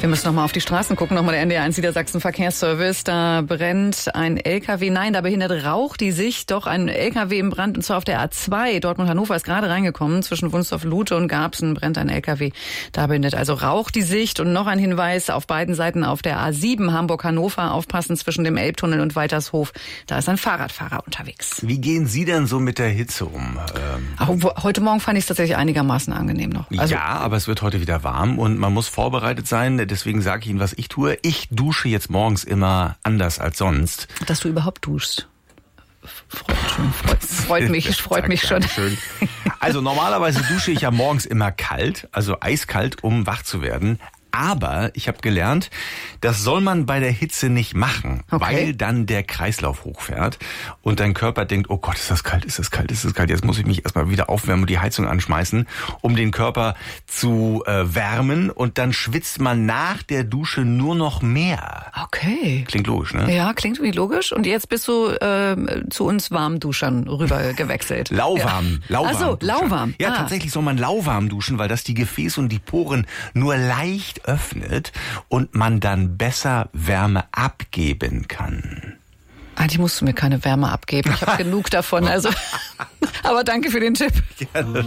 Wir müssen nochmal auf die Straßen gucken, nochmal der NDR1 Niedersachsen Verkehrsservice. Da brennt ein LKW, nein, da behindert Rauch die Sicht, doch ein LKW im Brand, und zwar auf der A2. Dortmund-Hannover ist gerade reingekommen, zwischen Wunsdorf-Lute und Garbsen brennt ein LKW. Da behindert also Rauch die Sicht. Und noch ein Hinweis, auf beiden Seiten auf der A7 Hamburg-Hannover aufpassen, zwischen dem Elbtunnel und Waltershof. Da ist ein Fahrradfahrer unterwegs. Wie gehen Sie denn so mit der Hitze um? Heute Morgen fand ich es tatsächlich einigermaßen angenehm noch. Ja, aber es wird heute wieder warm und man muss vorbereitet sein. Deswegen sage ich Ihnen, was ich tue. Ich dusche jetzt morgens immer anders als sonst. Dass du überhaupt duschst. Freut mich schon. Schön. Also normalerweise dusche ich ja morgens immer kalt, also eiskalt, um wach zu werden. Aber ich habe gelernt, das soll man bei der Hitze nicht machen, weil dann der Kreislauf hochfährt und dein Körper denkt, oh Gott, ist das kalt. Jetzt muss ich mich erstmal wieder aufwärmen und die Heizung anschmeißen, um den Körper zu wärmen. Und dann schwitzt man nach der Dusche nur noch mehr. Okay. Klingt logisch, ne? Ja, klingt irgendwie logisch. Und jetzt bist du zu uns Warmduschern rüber gewechselt. Lauwarm. Ach so, lauwarm. Ja, tatsächlich soll man lauwarm duschen, weil das die Gefäße und die Poren nur leicht öffnet und man dann besser Wärme abgeben kann. Eigentlich musst du mir keine Wärme abgeben. Ich habe genug davon. Also, aber danke für den Tipp. Gerne.